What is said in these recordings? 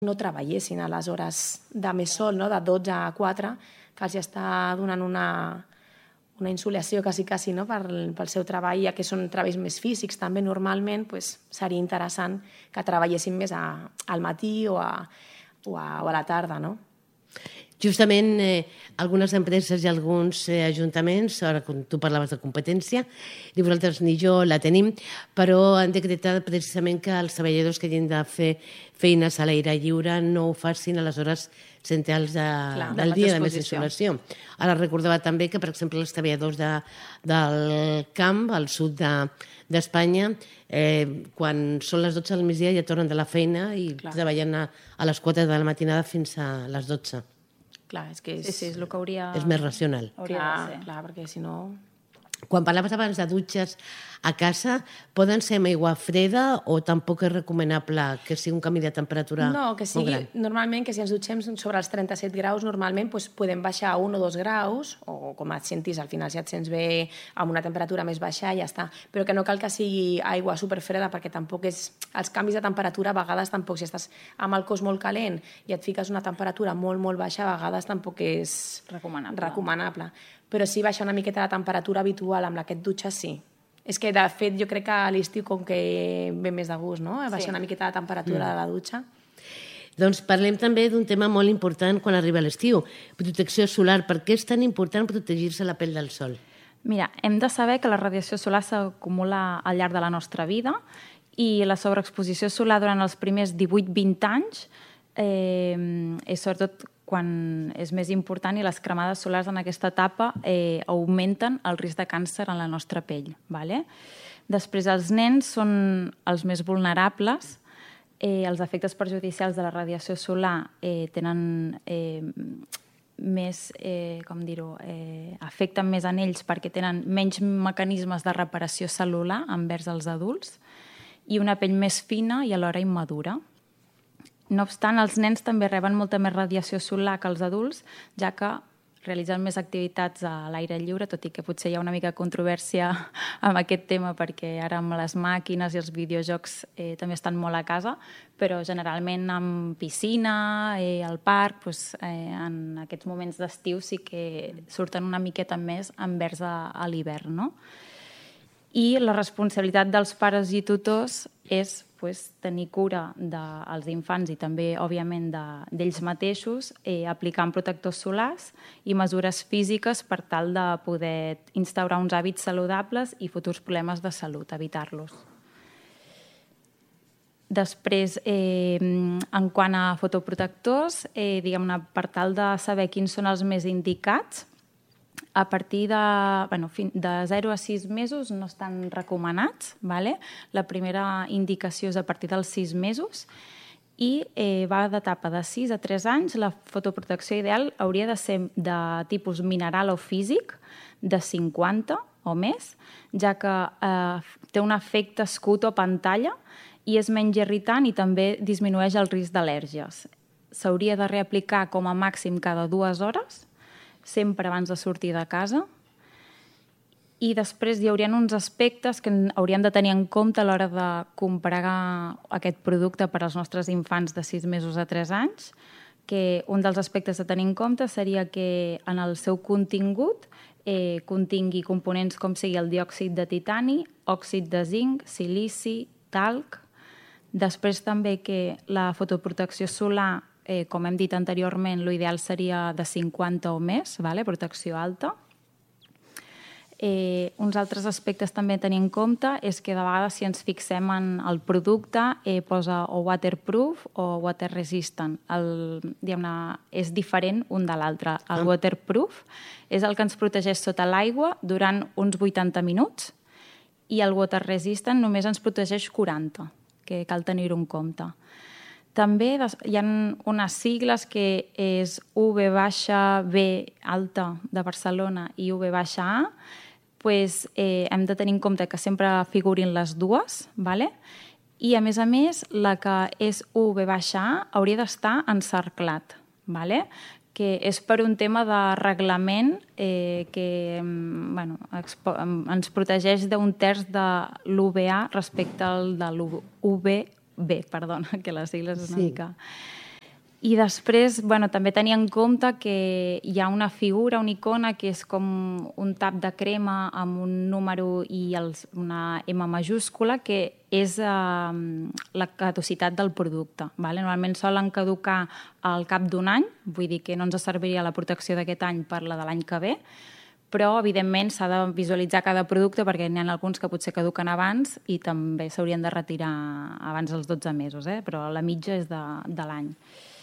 no treballessin a les hores de més sol, no? De 12 a 4, que els està donant una insolació quasi, no? pel seu treball, ja que són treballs més físics també normalment, doncs seria interessant que treballessin més al matí o a la tarda, no? Justament algunes empreses i alguns ajuntaments, ara quan tu parlaves de competència, ni vosaltres ni jo la tenim, però han decretat precisament que els treballadors que hagin de fer feines a l'aire lliure no ho facin a les hores centrals del dia de més insolació. Ara recordava també que, per exemple, els treballadors del camp, al sud d'Espanya, quan són les 12 del migdia ja tornen de la feina i treballen a les 4 de la matinada fins a les 12. Clar, és que és el que hauria... És més racional. Clar, perquè si no... Quan parlaves abans de dutxes a casa, poden ser amb aigua freda o tampoc és recomanable que sigui un canvi de temperatura molt gran? No, que sigui normalment que si ens dutxem sobre els 37 graus, normalment podem baixar 1 o 2 graus, o com et sentis, al final si et sents bé amb una temperatura més baixa, ja està. Però que no cal que sigui aigua superfreda, perquè tampoc és... Els canvis de temperatura a vegades tampoc, si estàs amb el cos molt calent i et fiques una temperatura molt, molt baixa, a vegades tampoc és recomanable. Però sí baixar una miqueta la temperatura habitual amb la que et dutxes, sí. És que, de fet, jo crec que a l'estiu com que ve més de gust, no? Baixar una miqueta la temperatura de la dutxa. Doncs parlem també d'un tema molt important quan arriba l'estiu, protecció solar. Per què és tan important protegir-se la pell del sol? Mira, hem de saber que la radiació solar s'acumula al llarg de la nostra vida i la sobreexposició solar durant els primers 18-20 anys és sobretot quan és més important i les cremades solars en aquesta etapa augmenten el risc de càncer en la nostra pell. Després, els nens són els més vulnerables. Els efectes perjudicials de la radiació solar tenen més, afecten més en ells perquè tenen menys mecanismes de reparació cel·lular envers els adults i una pell més fina i alhora immadura. No obstant, els nens també reben molta més radiació solar que els adults, ja que realitzen més activitats a l'aire lliure, tot i que potser hi ha una mica de controvèrsia amb aquest tema, perquè ara amb les màquines i els videojocs també estan molt a casa, però generalment amb piscina, al parc, en aquests moments d'estiu sí que surten una miqueta més envers a l'hivern, no? I la responsabilitat dels pares i tutors és tenir cura dels infants i també, òbviament, d'ells mateixos, aplicant protectors solars i mesures físiques per tal de poder instaurar uns hàbits saludables i futurs problemes de salut, evitar-los. Després, en quant a fotoprotectors, per tal de saber quins són els més indicats, a partir de 0 a 6 mesos no estan recomanats. La primera indicació és a partir dels 6 mesos i va d'etapa de 6 a 3 anys. La fotoprotecció ideal hauria de ser de tipus mineral o físic, de 50 o més, ja que té un efecte escut o pantalla i és menys irritant i també disminueix el risc d'al·lèrgies. S'hauria de reaplicar com a màxim cada 2 hores, sempre abans de sortir de casa. I després hi haurien uns aspectes que hauríem de tenir en compte a l'hora de comprar aquest producte per als nostres infants de 6 mesos a 3 anys, que un dels aspectes a tenir en compte seria que en el seu contingut contingui components com sigui el diòxid de titani, òxid de zinc, silici, talc. Després també que la fotoprotecció solar, com hem dit anteriorment, l'ideal seria de 50 o més, protecció alta. Uns altres aspectes també a tenir en compte és que de vegades si ens fixem en el producte posa o waterproof o water resistant. És diferent un de l'altre. El waterproof és el que ens protegeix sota l'aigua durant uns 80 minuts i el water resistant només ens protegeix 40, que cal tenir-ho en compte. També hi ha unes sigles que és UV-B alta de Barcelona i UV-A. Hem de tenir en compte que sempre figurin les dues, i a més, la que és UV-A hauria d'estar encerclat, que és per un tema de reglament que ens protegeix d'un terç de l'UVA respecte al de l'UVB, que les sigles és una mica... I després, també tenir en compte que hi ha una figura, una icona, que és com un tap de crema amb un número i una M majúscula, que és la caducitat del producte. Normalment solen caducar al cap d'un any, vull dir que no ens serviria la protecció d'aquest any per la de l'any que ve, però, evidentment, s'ha de visualitzar cada producte perquè n'hi ha alguns que potser caduquen abans i també s'haurien de retirar abans dels 12 mesos, però la mitja és de l'any.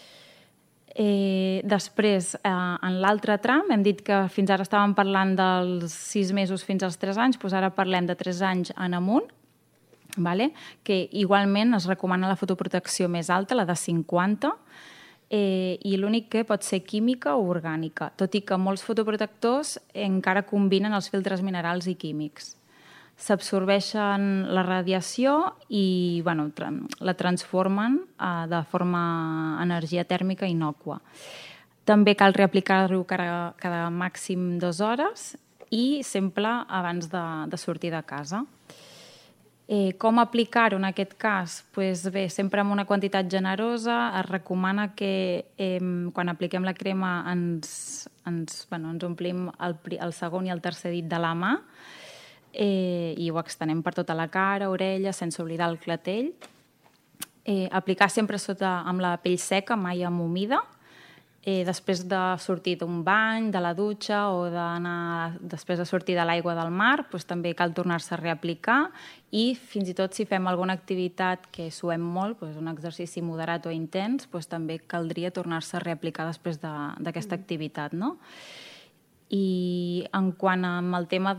Després, en l'altre tram, hem dit que fins ara estàvem parlant dels 6 mesos fins als 3 anys, doncs ara parlem de 3 anys en amunt, que igualment es recomana la fotoprotecció més alta, la de 50, i l'únic que pot ser química o orgànica, tot i que molts fotoprotectors encara combinen els filtres minerals i químics. S'absorbeixen la radiació i la transformen de forma energia tèrmica innòcua. També cal reaplicar-lo cada màxim 2 hores i sempre abans de sortir de casa. Com aplicar-ho en aquest cas? Bé, sempre amb una quantitat generosa. Es recomana que quan apliquem la crema ens omplim el segon i el tercer dit de la mà i ho extenem per tota la cara, orella, sense oblidar el clatell. Aplicar sempre amb la pell seca, mai amb humida. Després de sortir d'un bany, de la dutxa o després de sortir de l'aigua del mar, també cal tornar-se a reaplicar i fins i tot si fem alguna activitat que suem molt, un exercici moderat o intens, també caldria tornar-se a reaplicar després d'aquesta activitat, no? I en quant al tema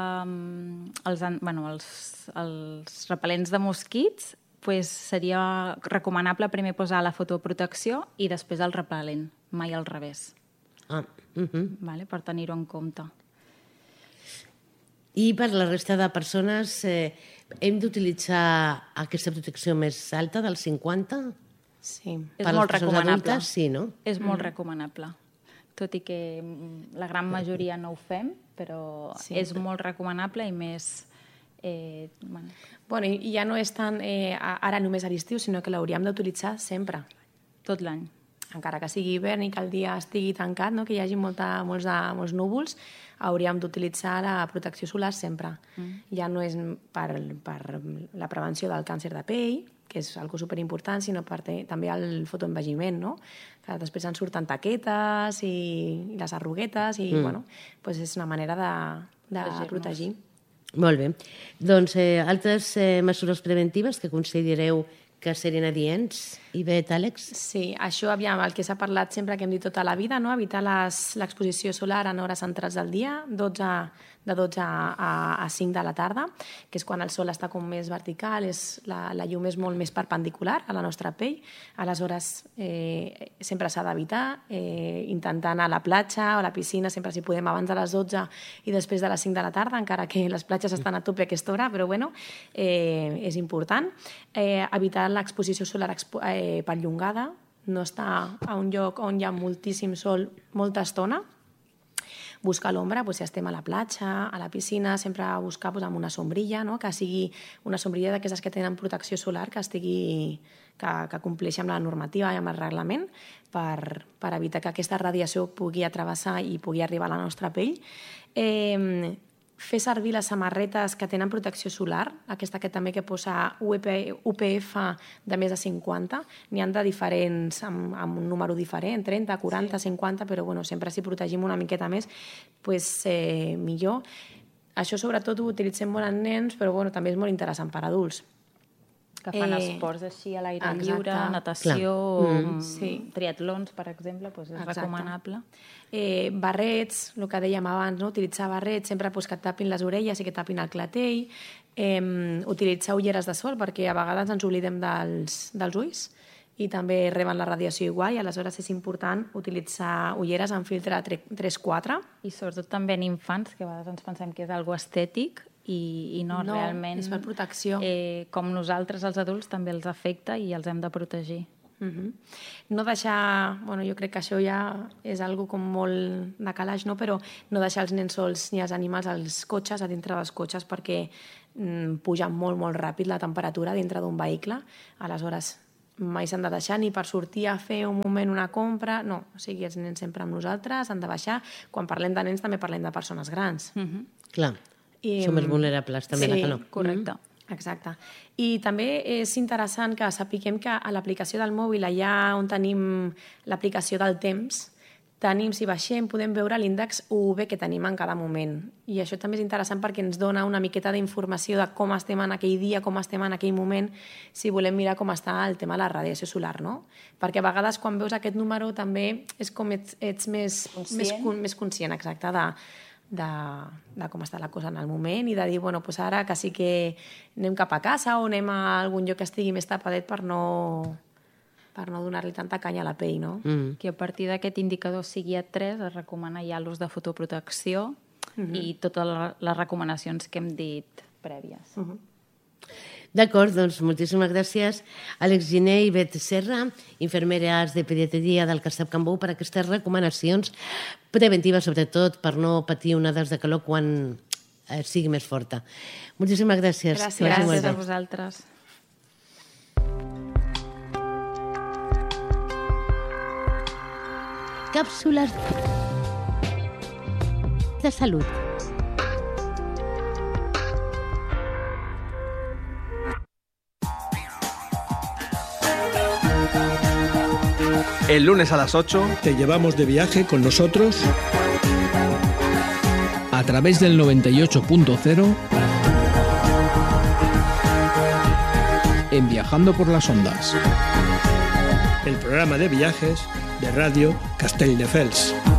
dels repel·lents de mosquits, seria recomanable primer posar la fotoprotecció i després el repel·lent, mai al revés. Per tenir-ho en compte. I per la resta de persones hem d'utilitzar aquesta protecció més alta del 50? Sí. És molt recomanable. Adultes, sí, no? És molt recomanable. Tot i que la gran majoria no ho fem, però és molt recomanable i més... I ja no és tant ara només a l'estiu, sinó que l'hauríem d'utilitzar sempre. Tot l'any. Encara que sigui hivern i que el dia estigui tancat, que hi hagi molts núvols, hauríem d'utilitzar la protecció solar sempre. Ja no és per la prevenció del càncer de pell, que és una cosa superimportant, sinó també el fotoenvelliment, que després en surten taquetes i les arruguetes, i és una manera de protegir. Molt bé. Doncs altres mesures preventives que considereu que serien adients? Ivet, Àlex? Sí, això, el que s'ha parlat sempre, que hem dit tota la vida, evitar l'exposició solar en hores centrals del dia, de 12 a 5 de la tarda, que és quan el sol està com més vertical, la llum és molt més perpendicular a la nostra pell. Aleshores, sempre s'ha d'evitar, intentar anar a la platja o a la piscina, sempre si podem abans de les 12 i després de les 5 de la tarda, encara que les platges estan a tope a aquesta hora, però és important. Evitar l'exposició solar perllongada, no estar a un lloc on hi ha moltíssim sol molta estona, buscar l'ombra, si estem a la platja, a la piscina, sempre buscar amb una sombrilla, que sigui una sombrilla d'aquestes que tenen protecció solar, que compleixi amb la normativa i amb el reglament, per evitar que aquesta radiació pugui travessar i pugui arribar a la nostra pell. Fer servir les samarretes que tenen protecció solar, aquesta que també posa UPF de més de 50, n'hi ha de diferents, amb un número diferent, 30, 40, 50, però sempre si protegim una miqueta més, millor. Això sobretot ho utilitzem molt en nens, però també és molt interessant per adults. Que fan esports així a l'aire lliure, natació, triatlons, per exemple, és recomanable. Barrets, el que dèiem abans, utilitzar barrets, sempre que et tapin les orelles i que tapin el clatell. Utilitzar ulleres de sol, perquè a vegades ens oblidem dels ulls i també reben la radiació igual, i aleshores és important utilitzar ulleres amb filtre 3-4. I sobretot també en infants, que a vegades ens pensem que és algo estètic, i no, realment... és per protecció. Com nosaltres, els adults, també els afecta i els hem de protegir. No deixar... jo crec que això ja és algo com molt de calaix, però no deixar els nens sols ni els animals als cotxes, a dintre dels cotxes, perquè puja molt, molt ràpid la temperatura dintre d'un vehicle. Aleshores, mai s'han de deixar ni per sortir a fer un moment una compra, no, o sigui, els nens sempre amb nosaltres, han de baixar. Quan parlem de nens també parlem de persones grans. Clar, som més vulnerables també, sí, no? Correcte. Exacte. I també és interessant que sapiguem que a l'aplicació del mòbil, allà on tenim l'aplicació del temps, tenim, si baixem, podem veure l'índex UV que tenim en cada moment. I això també és interessant perquè ens dona una miqueta d'informació de com estem en aquell dia, com estem en aquell moment, si volem mirar com està el tema de la radiació solar, no? Perquè a vegades quan veus aquest número també és com ets més conscient, exacte, de com està la cosa en el moment i de dir, bueno, doncs ara que sí que anem cap a casa o anem a algun lloc que estigui més tapadet per no donar-li tanta canya a la pell, no? Que a partir d'aquest indicador sigui a 3 es recomana ja l'ús de fotoprotecció i totes les recomanacions que hem dit prèvies. D'acord, doncs moltíssimes gràcies Àlex Giner i Bet Serra, infermeres de pediatria del CARSAP Can Bou, per aquestes recomanacions preventives, sobretot per no patir onades de calor quan sigui més forta. Moltíssimes gràcies. Gràcies a vosaltres. Cápsulas de salud. El lunes a las 8 te llevamos de viaje con nosotros a través del 98.0 en Viajando por las Ondas. El programa de viajes de Radio Castelldefels.